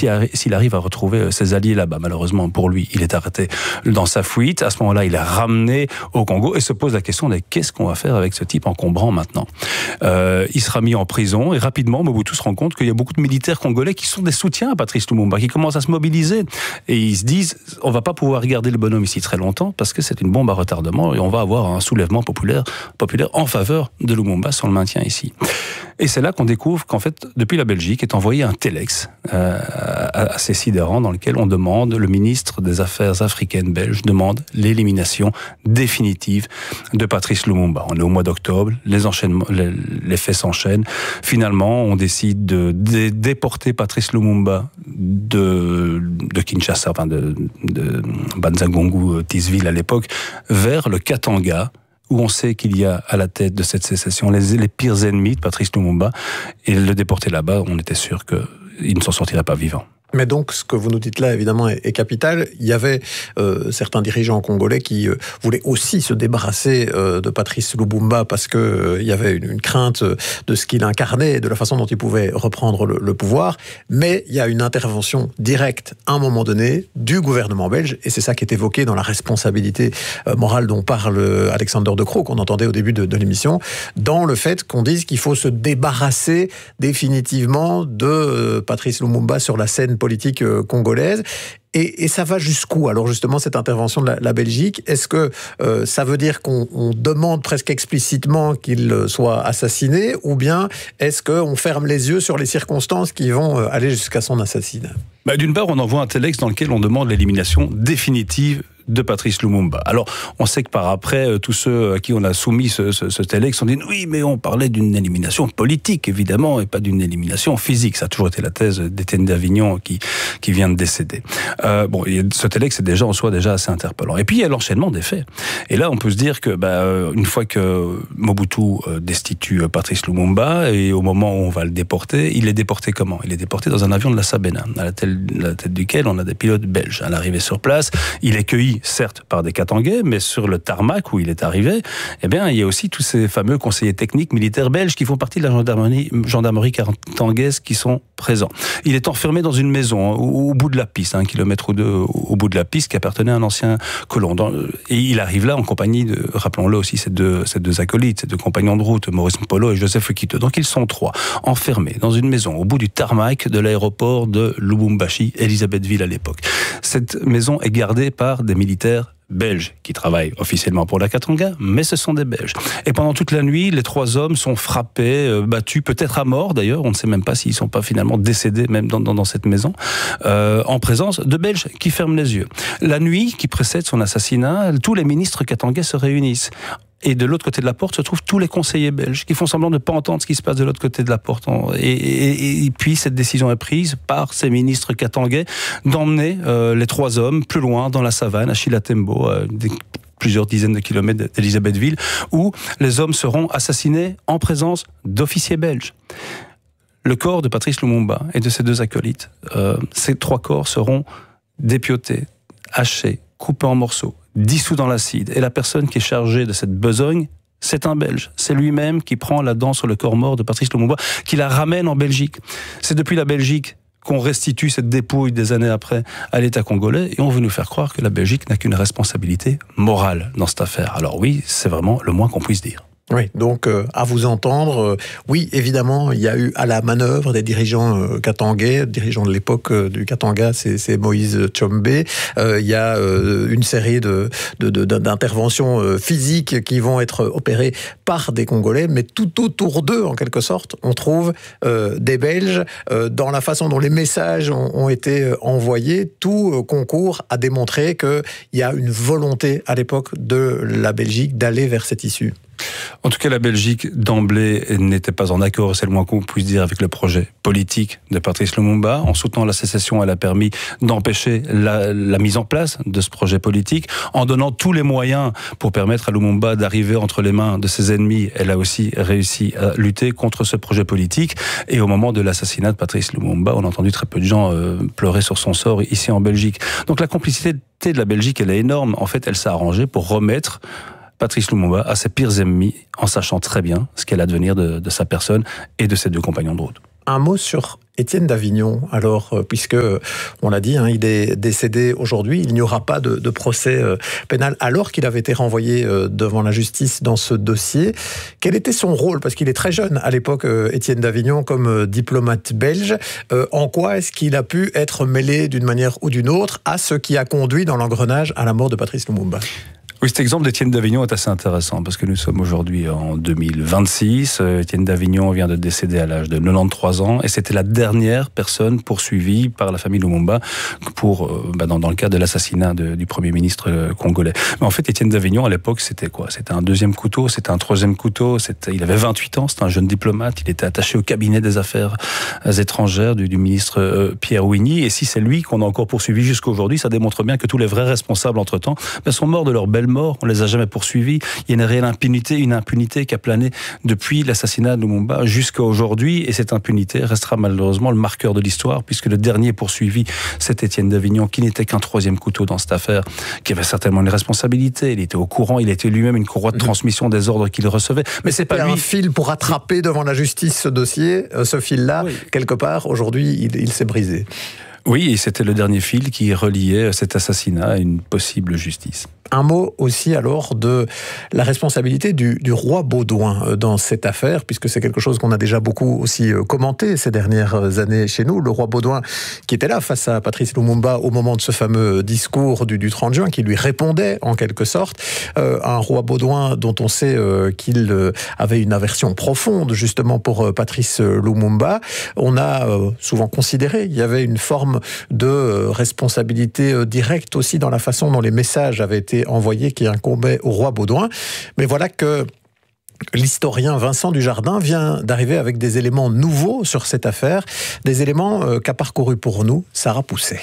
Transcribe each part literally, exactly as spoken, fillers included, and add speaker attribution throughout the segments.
Speaker 1: s'il arrive à retrouver ses alliés là-bas. Malheureusement pour lui, il est arrêté dans sa fuite. À ce moment-là, il est ramené au Congo et se pose la question de qu'est-ce qu'on va faire avec ce type encombrant maintenant. Euh, il sera mis en prison et rapidement, Mobutu se rend compte qu'il y a beaucoup de militaires congolais qui sont des soutiens à Patrice Lumumba, qui commencent à se mobiliser et ils se disent on va pas pouvoir garder le bonhomme ici très longtemps parce que c'est une bombe à retardement et on va avoir un soulèvement populaire, populaire en faveur de Lumumba si on le maintient ici. Et c'est là qu'on découvre qu'en fait, depuis la Belgique, est envoyé un téléx euh, assez sidérant dans lequel on demande, le ministre des Affaires africaines belge demande l'élimination définitive de Patrice Lumumba. On est au mois d'octobre, les enchaînements, les, les faits s'enchaînent. Finalement, on décide de dé déporter Patrice Lumumba de, de Kinshasa, enfin de, de Banza-Ngungu, Tisville à l'époque, vers le Katanga, où on sait qu'il y a à la tête de cette sécession les, les pires ennemis de Patrice Lumumba, et le déporter là-bas, on était sûr qu'il ne s'en sortirait pas vivant.
Speaker 2: Mais donc, ce que vous nous dites là, évidemment, est, est capital. Il y avait euh, certains dirigeants congolais qui euh, voulaient aussi se débarrasser euh, de Patrice Lumumba parce que euh, il y avait une, une crainte de ce qu'il incarnait, de la façon dont il pouvait reprendre le, le pouvoir. Mais il y a une intervention directe, à un moment donné, du gouvernement belge, et c'est ça qui est évoqué dans la responsabilité euh, morale dont parle Alexander De Croo, qu'on entendait au début de, de l'émission, dans le fait qu'on dise qu'il faut se débarrasser définitivement de euh, Patrice Lumumba sur la scène politique congolaise. Et, et ça va jusqu'où, alors justement, cette intervention de la, la Belgique? Est-ce que euh, ça veut dire qu'on on demande presque explicitement qu'il soit assassiné, ou bien est-ce qu'on ferme les yeux sur les circonstances qui vont aller jusqu'à son assassinat?
Speaker 1: Bah, d'une part, on envoie un téléx dans lequel on demande l'élimination définitive de Patrice Lumumba. Alors, on sait que par après, tous ceux à qui on a soumis ce, ce, ce téléx ont dit oui, mais on parlait d'une élimination politique, évidemment, et pas d'une élimination physique. Ça a toujours été la thèse d'Étienne d'Avignon qui, qui vient de décéder. Euh, bon, ce téléx est déjà en soi déjà assez interpellant. Et puis, il y a l'enchaînement des faits. Et là, on peut se dire que, bah, une fois que Mobutu destitue Patrice Lumumba, et au moment où on va le déporter, il est déporté comment? Il est déporté dans un avion de la Sabena, à la tête, la tête duquel on a des pilotes belges. À l'arrivée sur place, il est cueilli certes par des Katangais, mais sur le tarmac où il est arrivé, eh bien, il y a aussi tous ces fameux conseillers techniques militaires belges qui font partie de la gendarmerie, gendarmerie katangaise qui sont présents. Il est enfermé dans une maison, au, au bout de la piste, un kilomètre ou deux au, au bout de la piste, qui appartenait à un ancien colon. Dans, et il arrive là en compagnie de, rappelons-le aussi, ces deux, ces deux acolytes, ces deux compagnons de route, Maurice Mpolo et Joseph Okito. Donc ils sont trois, enfermés dans une maison au bout du tarmac de l'aéroport de Lubumbashi, Elisabethville à l'époque. Cette maison est gardée par des militaires belges qui travaillent officiellement pour la Katanga, mais ce sont des Belges. Et pendant toute la nuit, les trois hommes sont frappés, euh, battus, peut-être à mort d'ailleurs, on ne sait même pas s'ils ne sont pas finalement décédés même dans, dans, dans cette maison, euh, en présence de Belges qui ferment les yeux. La nuit qui précède son assassinat, tous les ministres katangais se réunissent. Et de l'autre côté de la porte se trouvent tous les conseillers belges qui font semblant de ne pas entendre ce qui se passe de l'autre côté de la porte. Et, et, et puis cette décision est prise par ces ministres katangais d'emmener euh, les trois hommes plus loin dans la savane, à Chilatembo, euh, des, plusieurs dizaines de kilomètres d'Elisabethville, où les hommes seront assassinés en présence d'officiers belges. Le corps de Patrice Lumumba et de ses deux acolytes, euh, ces trois corps seront dépiotés, hachés, coupés en morceaux, dissous dans l'acide. Et la personne qui est chargée de cette besogne, c'est un Belge. C'est lui-même qui prend la dent sur le corps mort de Patrice Lumumba, qui la ramène en Belgique. C'est depuis la Belgique qu'on restitue cette dépouille des années après à l'État congolais, et on veut nous faire croire que la Belgique n'a qu'une responsabilité morale dans cette affaire. Alors oui, c'est vraiment le moins qu'on puisse dire.
Speaker 2: Oui, donc euh, à vous entendre, euh, oui, évidemment, il y a eu à la manœuvre des dirigeants euh, katangais, dirigeants de l'époque euh, du Katanga, c'est, c'est Moïse Tshombe. Euh, il y a euh, une série de, de, de, d'interventions euh, physiques qui vont être opérées par des Congolais, mais tout autour d'eux, en quelque sorte, on trouve euh, des Belges. Euh, dans la façon dont les messages ont, ont été envoyés, tout euh, concourt à démontrer qu'il y a une volonté à l'époque de la Belgique d'aller vers cette issue.
Speaker 1: En tout cas, la Belgique, d'emblée, n'était pas en accord, c'est le moins qu'on puisse dire, avec le projet politique de Patrice Lumumba. En soutenant la sécession, elle a permis d'empêcher la, la mise en place de ce projet politique. En donnant tous les moyens pour permettre à Lumumba d'arriver entre les mains de ses ennemis, elle a aussi réussi à lutter contre ce projet politique. Et au moment de l'assassinat de Patrice Lumumba, on a entendu très peu de gens euh, pleurer sur son sort ici en Belgique. Donc la complicité de la Belgique, elle est énorme. En fait, elle s'est arrangée pour remettre Patrice Lumumba à ses pires ennemis, en sachant très bien ce qu'elle a à devenir de, de sa personne et de ses deux compagnons de route.
Speaker 2: Un mot sur Étienne d'Avignon, alors, euh, puisque, euh, on l'a dit, hein, il est décédé aujourd'hui, il n'y aura pas de, de procès euh, pénal, alors qu'il avait été renvoyé euh, devant la justice dans ce dossier. Quel était son rôle? Parce qu'il est très jeune à l'époque, euh, Étienne d'Avignon, comme euh, diplomate belge. Euh, en quoi est-ce qu'il a pu être mêlé d'une manière ou d'une autre à ce qui a conduit dans l'engrenage à la mort de Patrice Lumumba?
Speaker 1: Oui, cet exemple d'Étienne d'Avignon est assez intéressant parce que nous sommes aujourd'hui en deux mille vingt-six. Étienne d'Avignon vient de décéder à l'âge de quatre-vingt-treize ans et c'était la dernière personne poursuivie par la famille Lumumba pour, bah dans, dans le cas de l'assassinat de, du Premier ministre congolais. Mais en fait, Étienne d'Avignon, à l'époque, c'était quoi? C'était un deuxième couteau, c'était un troisième couteau, c'était, il avait vingt-huit ans, c'était un jeune diplomate, il était attaché au cabinet des affaires étrangères du, du ministre euh, Pierre Ouigny. Et si c'est lui qu'on a encore poursuivi jusqu'à aujourd'hui, ça démontre bien que tous les vrais responsables entre-temps bah, sont morts de leur belle mort, on les a jamais poursuivis. Il y a une réelle impunité, une impunité qui a plané depuis l'assassinat de Lumumba jusqu'à aujourd'hui, et cette impunité restera malheureusement le marqueur de l'histoire, puisque le dernier poursuivi, c'est Étienne d'Avignon, qui n'était qu'un troisième couteau dans cette affaire, qui avait certainement une responsabilité. Il était au courant, il était lui-même une courroie de transmission des ordres qu'il recevait. Mais c'est pas lui.
Speaker 2: Il y a un fil pour attraper devant la justice ce dossier, ce fil-là, oui. Quelque part, aujourd'hui, il, il s'est brisé.
Speaker 1: Oui, et c'était le dernier fil qui reliait cet assassinat à une possible justice.
Speaker 2: Un mot aussi alors de la responsabilité du, du roi Baudouin dans cette affaire, puisque c'est quelque chose qu'on a déjà beaucoup aussi commenté ces dernières années chez nous. Le roi Baudouin qui était là face à Patrice Lumumba au moment de ce fameux discours du, du trente juin, qui lui répondait en quelque sorte. Euh, un roi Baudouin dont on sait euh, qu'il euh, avait une aversion profonde justement pour euh, Patrice Lumumba. On a euh, souvent considéré qu'il y avait une forme de euh, responsabilité euh, directe aussi dans la façon dont les messages avaient été envoyé qui incombait au roi Baudouin. Mais voilà que l'historien Vincent Dujardin vient d'arriver avec des éléments nouveaux sur cette affaire, des éléments euh, qu'a parcouru pour nous Sarah Pousset.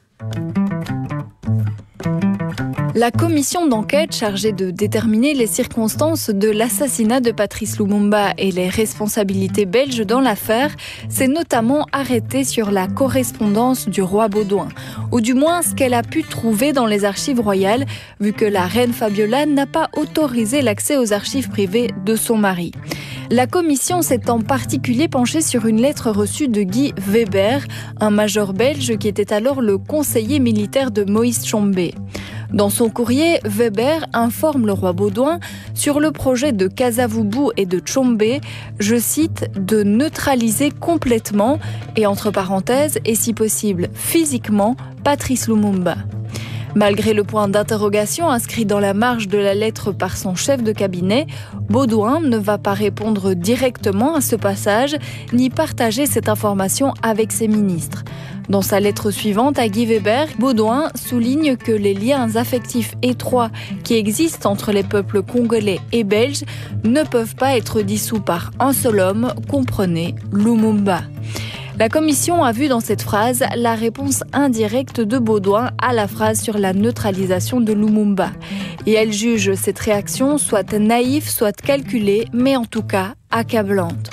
Speaker 3: La commission d'enquête chargée de déterminer les circonstances de l'assassinat de Patrice Lumumba et les responsabilités belges dans l'affaire s'est notamment arrêtée sur la correspondance du roi Baudouin, ou du moins ce qu'elle a pu trouver dans les archives royales, vu que la reine Fabiola n'a pas autorisé l'accès aux archives privées de son mari. La commission s'est en particulier penchée sur une lettre reçue de Guy Weber, un major belge qui était alors le conseiller militaire de Moïse Tshombe. Dans son courrier, Weber informe le roi Baudouin sur le projet de Kasavubu et de Tshombe, je cite, de neutraliser complètement, et entre parenthèses, et si possible physiquement, Patrice Lumumba. Malgré le point d'interrogation inscrit dans la marge de la lettre par son chef de cabinet, Baudouin ne va pas répondre directement à ce passage, ni partager cette information avec ses ministres. Dans sa lettre suivante à Guy Weber, Baudouin souligne que les liens affectifs étroits qui existent entre les peuples congolais et belges ne peuvent pas être dissous par un seul homme, comprenez Lumumba. La commission a vu dans cette phrase la réponse indirecte de Baudouin à la phrase sur la neutralisation de Lumumba. Et elle juge cette réaction soit naïve, soit calculée, mais en tout cas accablante.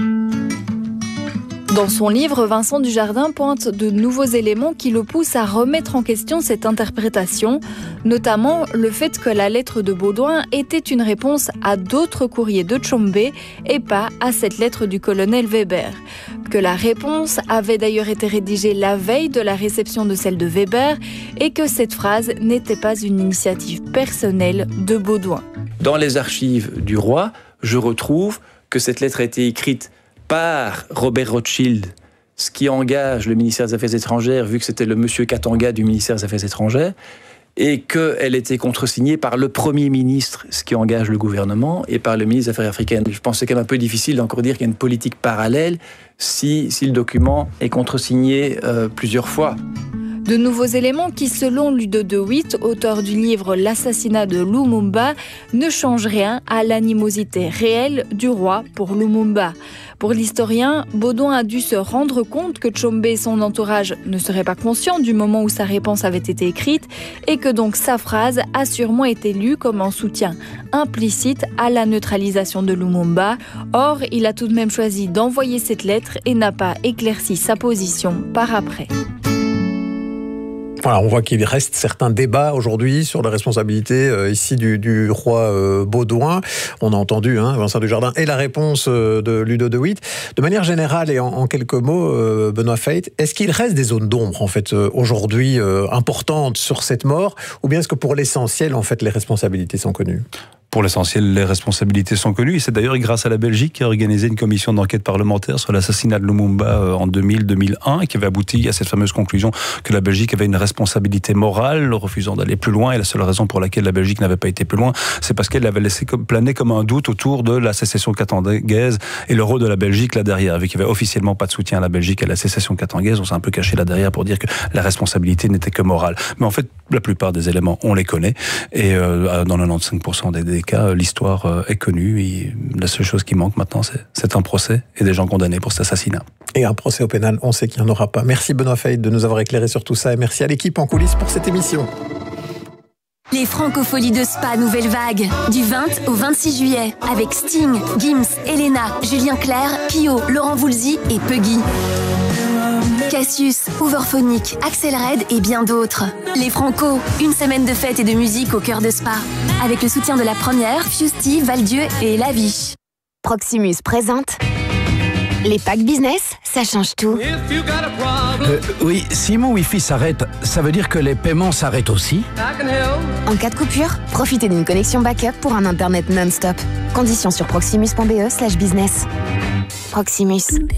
Speaker 3: Dans son livre, Vincent Dujardin pointe de nouveaux éléments qui le poussent à remettre en question cette interprétation, notamment le fait que la lettre de Baudouin était une réponse à d'autres courriers de Tshombe et pas à cette lettre du colonel Weber. Que la réponse avait d'ailleurs été rédigée la veille de la réception de celle de Weber et que cette phrase n'était pas une initiative personnelle de Baudouin.
Speaker 4: Dans les archives du roi, je retrouve que cette lettre a été écrite par Robert Rothschild, ce qui engage le ministère des Affaires étrangères, vu que c'était le monsieur Katanga du ministère des Affaires étrangères, et qu'elle était contresignée par le Premier ministre, ce qui engage le gouvernement, et par le ministre des Affaires africaines. Je pense que c'est quand même un peu difficile d'encore dire qu'il y a une politique parallèle si, si le document est contresigné euh, plusieurs fois.
Speaker 3: De nouveaux éléments qui, selon Ludo de Witt, auteur du livre L'assassinat de Lumumba, ne changent rien à l'animosité réelle du roi pour Lumumba. Pour l'historien, Baudouin a dû se rendre compte que Tshombe et son entourage ne seraient pas conscients du moment où sa réponse avait été écrite et que donc sa phrase a sûrement été lue comme un soutien implicite à la neutralisation de Lumumba. Or, il a tout de même choisi d'envoyer cette lettre et n'a pas éclairci sa position par après.
Speaker 2: Voilà, on voit qu'il reste certains débats aujourd'hui sur la responsabilité euh, ici du, du roi euh, Baudouin. On a entendu hein, Vincent Dujardin et la réponse euh, de Ludo de Witt. De manière générale et en, en quelques mots, euh, Benoît Feith, est-ce qu'il reste des zones d'ombre en fait euh, aujourd'hui euh, importantes sur cette mort, ou bien est-ce que pour l'essentiel en fait les responsabilités sont connues ?
Speaker 1: Pour l'essentiel, les responsabilités sont connues. Et c'est d'ailleurs grâce à la Belgique qui a organisé une commission d'enquête parlementaire sur l'assassinat de Lumumba en deux mille deux mille un, qui avait abouti à cette fameuse conclusion que la Belgique avait une responsabilité morale, refusant d'aller plus loin. Et la seule raison pour laquelle la Belgique n'avait pas été plus loin, c'est parce qu'elle avait laissé planer comme un doute autour de la sécession katangaise et le rôle de la Belgique là derrière. Vu qu'il n'y avait officiellement pas de soutien à la Belgique à la sécession katangaise, on s'est un peu caché là derrière pour dire que la responsabilité n'était que morale. Mais en fait, la plupart des éléments, on les connaît. Et euh, dans quatre-vingt-quinze pour cent des, des cas, l'histoire est connue. Et la seule chose qui manque maintenant, c'est, c'est un procès et des gens condamnés pour cet assassinat.
Speaker 2: Et un procès au pénal, on sait qu'il n'y en aura pas. Merci Benoît Feith de nous avoir éclairé sur tout ça. Et merci à l'équipe en coulisses pour cette émission.
Speaker 5: Les Francopholies de Spa Nouvelle Vague, du vingt au vingt-six juillet, avec Sting, Gims, Elena, Julien Clerc, Pio, Laurent Voulzy et Puggy. Cassius, Overphonic, Axel Red et bien d'autres. Les Franco, une semaine de fête et de musique au cœur de Spa. Avec le soutien de la première, Fusty, Valdieu et Laviche.
Speaker 6: Proximus présente les packs business, ça change tout.
Speaker 7: Euh, oui, si mon Wi-Fi s'arrête, ça veut dire que les paiements s'arrêtent aussi ?
Speaker 6: En cas de coupure, profitez d'une connexion backup pour un internet non-stop. Conditions sur proximus.be slash business. Proximus.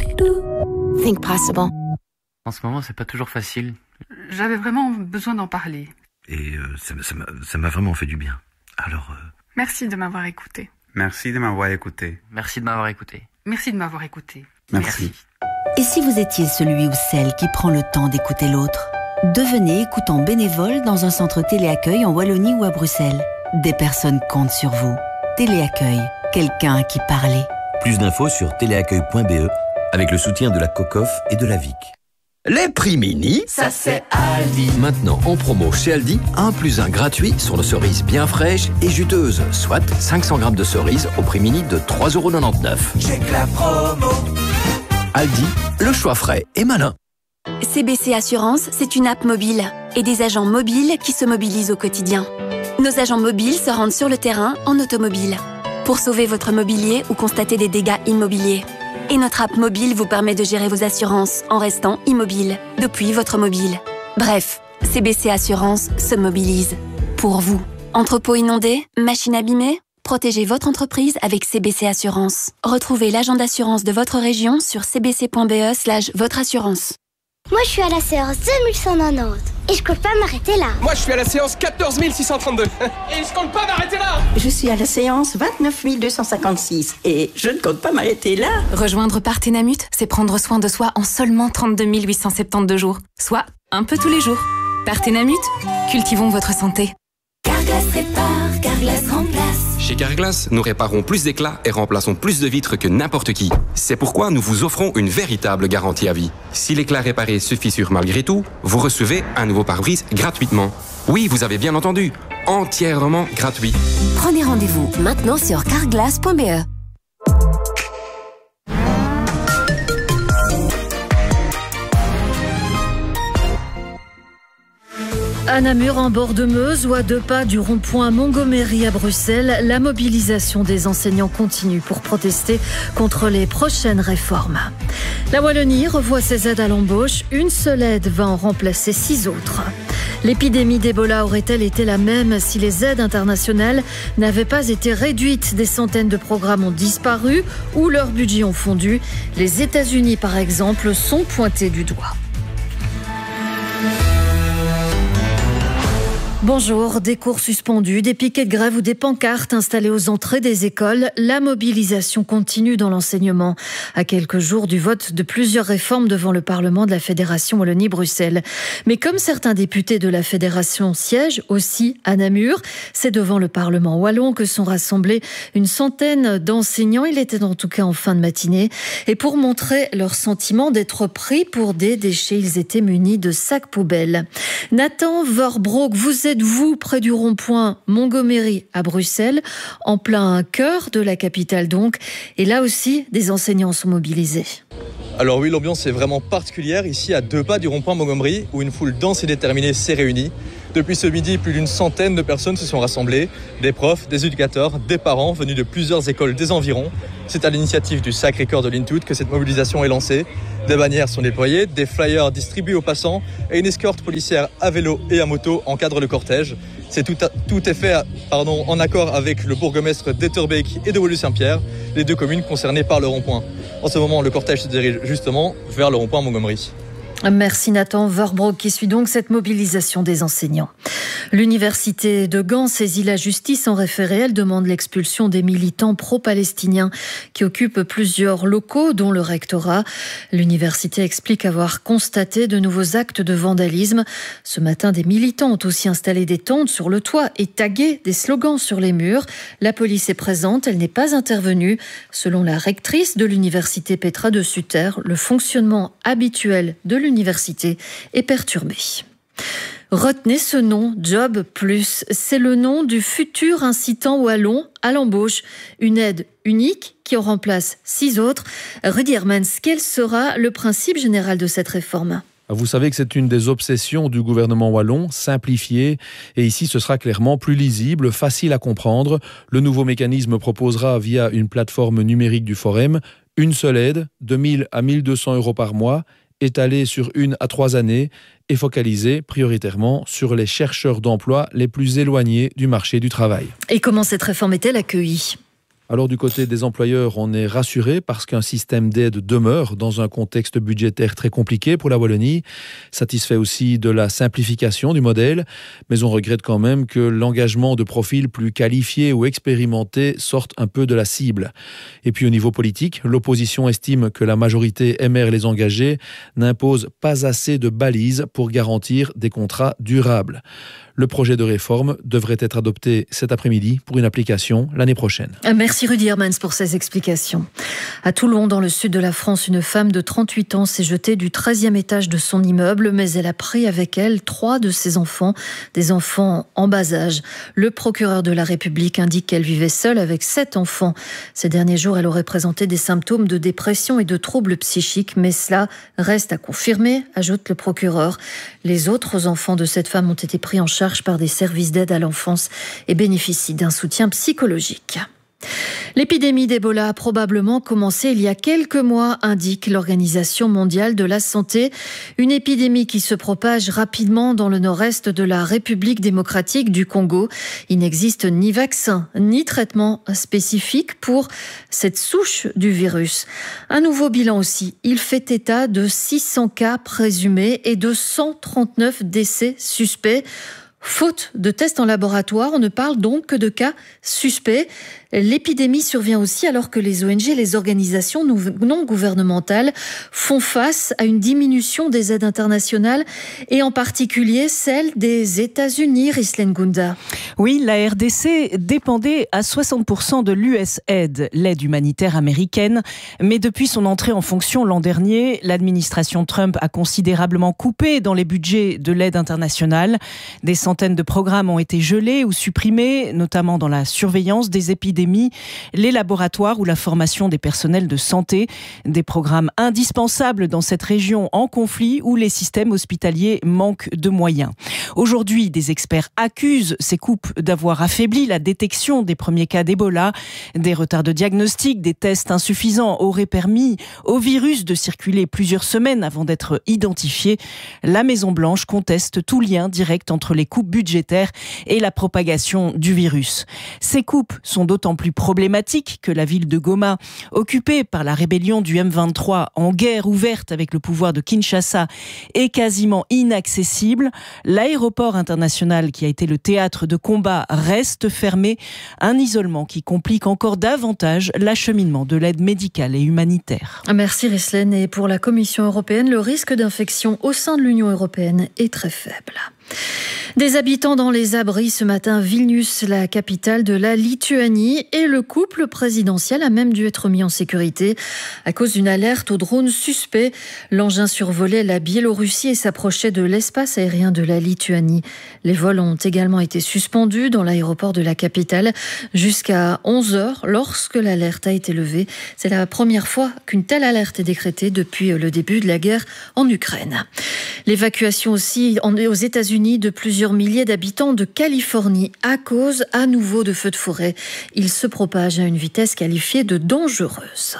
Speaker 6: Think possible.
Speaker 8: En ce moment, c'est pas toujours facile. J'avais vraiment besoin d'en parler.
Speaker 9: Et euh, ça, ça, m'a, ça m'a vraiment fait du bien. Alors... Euh...
Speaker 8: Merci de m'avoir écouté.
Speaker 10: Merci de m'avoir écouté.
Speaker 4: Merci de m'avoir écouté.
Speaker 8: Merci de m'avoir écouté.
Speaker 10: Merci.
Speaker 11: Et si vous étiez celui ou celle qui prend le temps d'écouter l'autre ? Devenez écoutant bénévole dans un centre téléaccueil en Wallonie ou à Bruxelles. Des personnes comptent sur vous. Téléaccueil, quelqu'un à qui parler.
Speaker 12: Plus d'infos sur téléaccueil point b e avec le soutien de la COCOF et de la V I C.
Speaker 13: Les prix mini,
Speaker 14: ça c'est Aldi.
Speaker 13: Maintenant en promo chez Aldi, un plus un gratuit sur nos cerises bien fraîches et juteuses, soit cinq cents grammes de cerises au prix mini de trois euros quatre-vingt-dix-neuf.
Speaker 14: Check la promo.
Speaker 13: Aldi, le choix frais et malin.
Speaker 5: C B C Assurance, c'est une app mobile et des agents mobiles qui se mobilisent au quotidien. Nos agents mobiles se rendent sur le terrain en automobile pour sauver votre mobilier ou constater des dégâts immobiliers. Et notre app mobile vous permet de gérer vos assurances en restant immobile, depuis votre mobile. Bref, C B C Assurance se mobilise. Pour vous. Entrepôt inondé, machine abîmée ? Protégez votre entreprise avec C B C Assurance. Retrouvez l'agent d'assurance de votre région sur cbc.be slash votre assurance.
Speaker 15: Moi, je suis à la séance deux mille cent quatre-vingt-dix et je compte pas m'arrêter là.
Speaker 16: Moi, je suis à la séance quatorze mille six cent trente-deux et je compte pas m'arrêter là.
Speaker 17: Je suis à la séance vingt-neuf mille deux cent cinquante-six et je ne compte pas m'arrêter là.
Speaker 5: Rejoindre Partenamut, c'est prendre soin de soi en seulement trente-deux mille huit cent soixante-douze jours, soit un peu tous les jours. Partenamut, cultivons votre santé.
Speaker 14: Carglass répare, Carglass remplace.
Speaker 18: Chez Carglass, nous réparons plus d'éclats et remplaçons plus de vitres que n'importe qui. C'est pourquoi nous vous offrons une véritable garantie à vie. Si l'éclat réparé se fissure malgré tout, vous recevez un nouveau pare-brise gratuitement. Oui, vous avez bien entendu, entièrement gratuit.
Speaker 6: Prenez rendez-vous maintenant sur carglass point b e.
Speaker 19: À Namur, en bord de Meuse ou à deux pas du rond-point Montgomery à Bruxelles, la mobilisation des enseignants continue pour protester contre les prochaines réformes. La Wallonie revoit ses aides à l'embauche. Une seule aide va en remplacer six autres. L'épidémie d'Ebola aurait-elle été la même si les aides internationales n'avaient pas été réduites ? Des centaines de programmes ont disparu ou leurs budgets ont fondu. Les États-Unis, par exemple, sont pointés du doigt. Bonjour, des cours suspendus, des piquets de grève ou des pancartes installées aux entrées des écoles. La mobilisation continue dans l'enseignement. À quelques jours du vote de plusieurs réformes devant le Parlement de la Fédération Wallonie-Bruxelles. Mais comme certains députés de la Fédération siègent aussi à Namur, c'est devant le Parlement wallon que sont rassemblés une centaine d'enseignants. Il était en tout cas en fin de matinée. Et pour montrer leur sentiment d'être pris pour des déchets, ils étaient munis de sacs poubelles. Nathan Verbroek, vous êtes êtes-vous près du rond-point Montgomery à Bruxelles, en plein cœur de la capitale donc. Et là aussi, des enseignants sont mobilisés.
Speaker 20: Alors oui, l'ambiance est vraiment particulière ici à deux pas du rond-point Montgomery où une foule dense et déterminée s'est réunie. Depuis ce midi, plus d'une centaine de personnes se sont rassemblées, des profs, des éducateurs, des parents venus de plusieurs écoles des environs. C'est à l'initiative du Sacré-Cœur de Lintout que cette mobilisation est lancée. Des bannières sont déployées, des flyers distribués aux passants et une escorte policière à vélo et à moto encadre le cortège. C'est tout, à, tout est fait pardon, en accord avec le bourgmestre d'Etterbeek et de Woluwe-Saint-Pierre, les deux communes concernées par le rond-point. En ce moment, le cortège se dirige justement vers le rond-point Montgomery.
Speaker 19: Merci Nathan Verbroek qui suit donc cette mobilisation des enseignants. L'université de Gand saisit la justice en référé. Elle demande l'expulsion des militants pro-palestiniens qui occupent plusieurs locaux, dont le rectorat. L'université explique avoir constaté de nouveaux actes de vandalisme. Ce matin, des militants ont aussi installé des tentes sur le toit et tagué des slogans sur les murs. La police est présente, elle n'est pas intervenue. Selon la rectrice de l'université Petra de Sutter, le fonctionnement habituel de l'université L'université est perturbée. Retenez ce nom, Job Plus. C'est le nom du futur incitant wallon à l'embauche. Une aide unique qui en remplace six autres. Rudy Hermans, quel sera le principe général de cette réforme ?
Speaker 21: Vous savez que c'est une des obsessions du gouvernement wallon, simplifier. Et ici, ce sera clairement plus lisible, facile à comprendre. Le nouveau mécanisme proposera via une plateforme numérique du Forum une seule aide de mille à mille deux cents euros par mois, étalée sur une à trois années et focalisée prioritairement sur les chercheurs d'emploi les plus éloignés du marché du travail.
Speaker 19: Et comment cette réforme est-elle accueillie ?
Speaker 21: Alors du côté des employeurs, on est rassuré parce qu'un système d'aide demeure dans un contexte budgétaire très compliqué pour la Wallonie, satisfait aussi de la simplification du modèle, mais on regrette quand même que l'engagement de profils plus qualifiés ou expérimentés sorte un peu de la cible. Et puis au niveau politique, l'opposition estime que la majorité M R les engagés n'impose pas assez de balises pour garantir des contrats durables. Le projet de réforme devrait être adopté cet après-midi pour une application l'année prochaine.
Speaker 19: Merci Rudy Hermans pour ces explications. À Toulon, dans le sud de la France, une femme de trente-huit ans s'est jetée du treizième étage de son immeuble, mais elle a pris avec elle trois de ses enfants, des enfants en bas âge. Le procureur de la République indique qu'elle vivait seule avec sept enfants. Ces derniers jours, elle aurait présenté des symptômes de dépression et de troubles psychiques, mais cela reste à confirmer, ajoute le procureur. Les autres enfants de cette femme ont été pris en charge par des services d'aide à l'enfance et bénéficient d'un soutien psychologique. L'épidémie d'Ebola a probablement commencé il y a quelques mois, indique l'Organisation mondiale de la santé. Une épidémie qui se propage rapidement dans le nord-est de la République démocratique du Congo. Il n'existe ni vaccin, ni traitement spécifique pour cette souche du virus. Un nouveau bilan aussi. Il fait état de six cents cas présumés et de cent trente-neuf décès suspects. Faute de tests en laboratoire, on ne parle donc que de cas suspects. L'épidémie survient aussi alors que les O N G et les organisations non gouvernementales font face à une diminution des aides internationales et en particulier celle des États-Unis, Rislen Gunda.
Speaker 22: Oui, la R D C dépendait à soixante pour cent de l'U S A I D, l'aide humanitaire américaine. Mais depuis son entrée en fonction l'an dernier, l'administration Trump a considérablement coupé dans les budgets de l'aide internationale. Des centaines de programmes ont été gelés ou supprimés, notamment dans la surveillance des épidémies, les laboratoires ou la formation des personnels de santé, des programmes indispensables dans cette région en conflit où les systèmes hospitaliers manquent de moyens. Aujourd'hui, des experts accusent ces coupes d'avoir affaibli la détection des premiers cas d'Ebola. Des retards de diagnostic, des tests insuffisants auraient permis au virus de circuler plusieurs semaines avant d'être identifié. La Maison-Blanche conteste tout lien direct entre les coupes budgétaires et la propagation du virus. Ces coupes sont d'autant plus problématiques que la ville de Goma, occupée par la rébellion du M vingt-trois en guerre ouverte avec le pouvoir de Kinshasa, est quasiment inaccessible. L'aéroport international qui a été le théâtre de combat reste fermé, un isolement qui complique encore davantage l'acheminement de l'aide médicale et humanitaire.
Speaker 19: Merci Rislen. Et pour la Commission européenne, le risque d'infection au sein de l'Union européenne est très faible. Des habitants dans les abris ce matin, Vilnius, la capitale de la Lituanie, et le couple présidentiel a même dû être mis en sécurité à cause d'une alerte au drone suspect. L'engin survolait la Biélorussie et s'approchait de l'espace aérien de la Lituanie. Les vols ont également été suspendus dans l'aéroport de la capitale jusqu'à onze heures lorsque l'alerte a été levée. C'est la première fois qu'une telle alerte est décrétée depuis le début de la guerre en Ukraine. L'évacuation aussi aux États-Unis de plusieurs milliers d'habitants de Californie à cause à nouveau de feux de forêt. Ils se propagent à une vitesse qualifiée de dangereuse.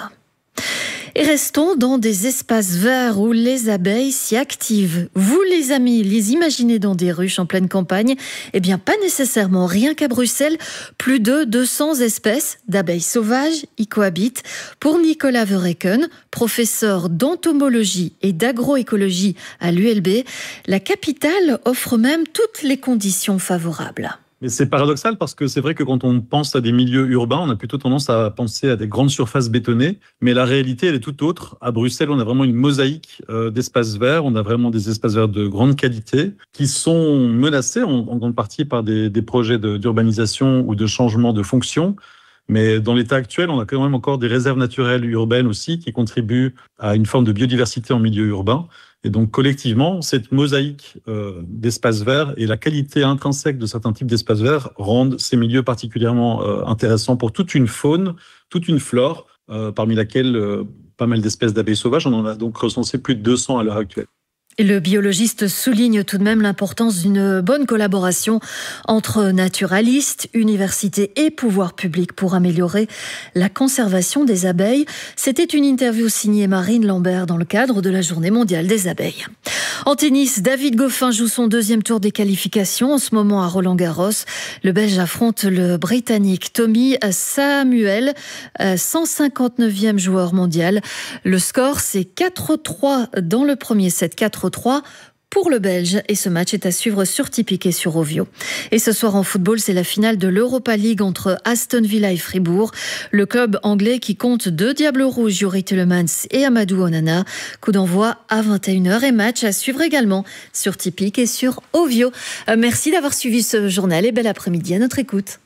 Speaker 19: Et restons dans des espaces verts où les abeilles s'y activent. Vous, les amis, les imaginez dans des ruches en pleine campagne? Eh bien, pas nécessairement. Rien qu'à Bruxelles, plus de deux cents espèces d'abeilles sauvages y cohabitent. Pour Nicolas Verreken, professeur d'entomologie et d'agroécologie à l'U L B, la capitale offre même toutes les conditions favorables.
Speaker 1: Mais c'est paradoxal parce que c'est vrai que quand on pense à des milieux urbains, on a plutôt tendance à penser à des grandes surfaces bétonnées. Mais la réalité, elle est tout autre. À Bruxelles, on a vraiment une mosaïque euh, d'espaces verts. On a vraiment des espaces verts de grande qualité qui sont menacés en, en grande partie par des, des projets de, d'urbanisation ou de changement de fonction. Mais dans l'état actuel, on a quand même encore des réserves naturelles urbaines aussi qui contribuent à une forme de biodiversité en milieu urbain. Et donc, collectivement, cette mosaïque euh, d'espaces verts et la qualité intrinsèque de certains types d'espaces verts rendent ces milieux particulièrement euh, intéressants pour toute une faune, toute une flore, euh, parmi laquelle euh, pas mal d'espèces d'abeilles sauvages. On en a donc recensé plus de deux cents à l'heure actuelle.
Speaker 19: Et le biologiste souligne tout de même l'importance d'une bonne collaboration entre naturalistes, universités et pouvoirs publics pour améliorer la conservation des abeilles. C'était une interview signée Marine Lambert dans le cadre de la Journée mondiale des abeilles. En tennis, David Goffin joue son deuxième tour des qualifications en ce moment à Roland-Garros. Le Belge affronte le Britannique Tommy Samuel, cent cinquante-neuvième joueur mondial. Le score, c'est quatre trois dans le premier set, quatre trois pour le Belge. Et ce match est à suivre sur Tipeee et sur Ovio. Et ce soir en football, c'est la finale de l'Europa League entre Aston Villa et Fribourg. Le club anglais qui compte deux Diables Rouges, Youri Tielemans et Amadou Onana. Coup d'envoi à vingt et une heures et match à suivre également sur Tipeee et sur Ovio. Merci d'avoir suivi ce journal et bel après-midi à notre écoute.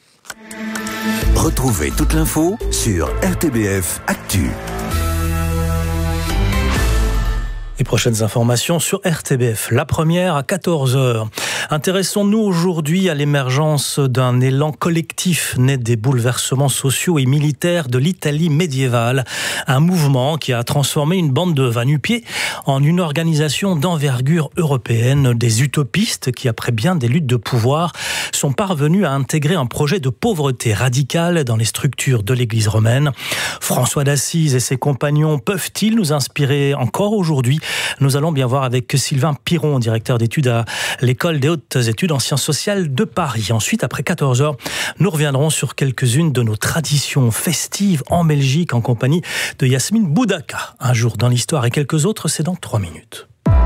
Speaker 3: Retrouvez toute l'info sur R T B F Actu.
Speaker 23: Les prochaines informations sur R T B F. La première à quatorze heures. Intéressons-nous aujourd'hui à l'émergence d'un élan collectif né des bouleversements sociaux et militaires de l'Italie médiévale. Un mouvement qui a transformé une bande de va-nu-pieds en une organisation d'envergure européenne. Des utopistes qui, après bien des luttes de pouvoir, sont parvenus à intégrer un projet de pauvreté radicale dans les structures de l'Église romaine. François d'Assise et ses compagnons peuvent-ils nous inspirer encore aujourd'hui ? Nous allons bien voir avec Sylvain Piron, directeur d'études à l'École des hautes études en sciences sociales de Paris. Ensuite, après quatorze heures, nous reviendrons sur quelques-unes de nos traditions festives en Belgique en compagnie de Yasmine Boudaka. Un jour dans l'histoire et quelques autres, c'est dans trois minutes.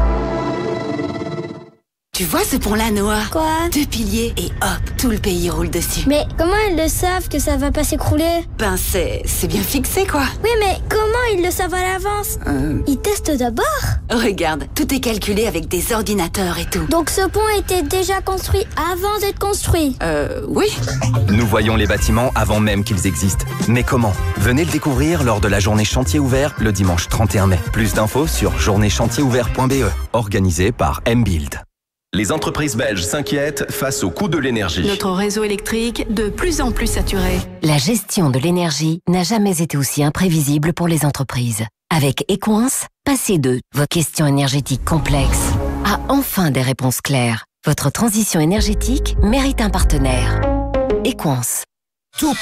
Speaker 24: Tu vois ce pont-là, Noah?
Speaker 15: Quoi?
Speaker 24: Deux piliers et hop, tout le pays roule dessus.
Speaker 15: Mais comment ils le savent que ça va pas s'écrouler?
Speaker 24: Ben c'est, c'est bien fixé, quoi.
Speaker 15: Oui, mais comment ils le savent à l'avance? euh... Ils testent d'abord?
Speaker 24: Regarde, tout est calculé avec des ordinateurs et tout.
Speaker 15: Donc ce pont était déjà construit avant d'être construit?
Speaker 24: Euh, oui.
Speaker 25: Nous voyons les bâtiments avant même qu'ils existent. Mais comment? Venez le découvrir lors de la journée chantier ouvert le dimanche trente et un mai. Plus d'infos sur journée chantier ouvert point b e, organisée par M-Build.
Speaker 26: Les entreprises belges s'inquiètent face au coût de l'énergie.
Speaker 27: Notre réseau électrique de plus en plus saturé.
Speaker 28: La gestion de l'énergie n'a jamais été aussi imprévisible pour les entreprises. Avec Equance, passez de vos questions énergétiques complexes à enfin des réponses claires. Votre transition énergétique mérite un partenaire. Equance.
Speaker 3: Tout